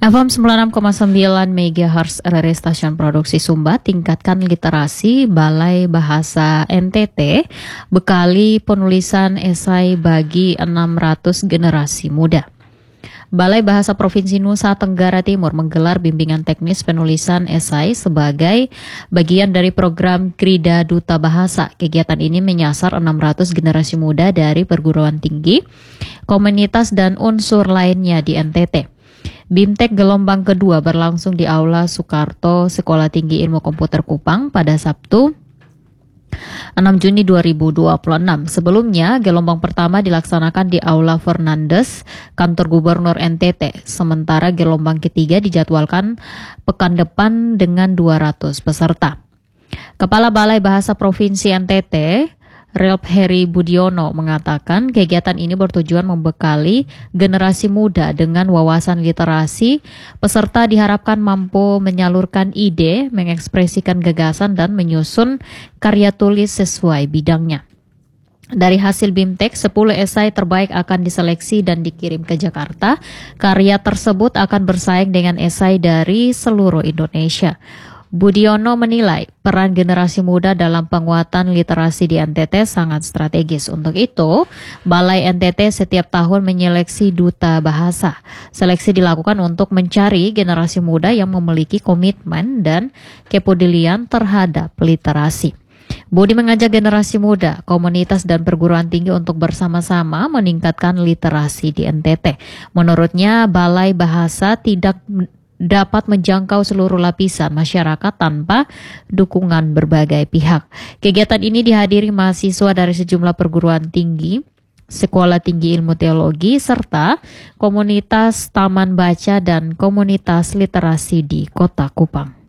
FM 96,9 MHz RRI Stasiun Produksi Sumba tingkatkan literasi Balai Bahasa NTT bekali penulisan esai bagi 600 generasi muda. Balai Bahasa Provinsi Nusa Tenggara Timur menggelar bimbingan teknis penulisan esai sebagai bagian dari program Krida Duta Bahasa. Kegiatan ini menyasar 600 generasi muda dari perguruan tinggi, komunitas dan unsur lainnya di NTT. BIMTEK gelombang kedua berlangsung di Aula Soekarto Sekolah Tinggi Ilmu Komputer Kupang pada Sabtu 6 Juni 2026. Sebelumnya, gelombang pertama dilaksanakan di Aula Fernandes, Kantor Gubernur NTT. Sementara gelombang ketiga dijadwalkan pekan depan dengan 200 peserta. Kepala Balai Bahasa Provinsi NTT, Relp Heri Budiono mengatakan kegiatan ini bertujuan membekali generasi muda dengan wawasan literasi. Peserta diharapkan mampu menyalurkan ide, mengekspresikan gagasan, dan menyusun karya tulis sesuai bidangnya. Dari hasil BIMTEK, 10 esai terbaik akan diseleksi dan dikirim ke Jakarta. Karya tersebut akan bersaing dengan esai dari seluruh Indonesia. Budiono menilai peran generasi muda dalam penguatan literasi di NTT sangat strategis. Untuk itu, Balai NTT setiap tahun menyeleksi duta bahasa. Seleksi dilakukan untuk mencari generasi muda yang memiliki komitmen dan kepedulian terhadap literasi. Budi mengajak generasi muda, komunitas dan perguruan tinggi untuk bersama-sama meningkatkan literasi di NTT. Menurutnya, Balai Bahasa tidak dapat menjangkau seluruh lapisan masyarakat tanpa dukungan berbagai pihak. Kegiatan ini dihadiri mahasiswa dari sejumlah perguruan tinggi, Sekolah Tinggi Ilmu Teologi, serta komunitas taman baca dan komunitas literasi di Kota Kupang.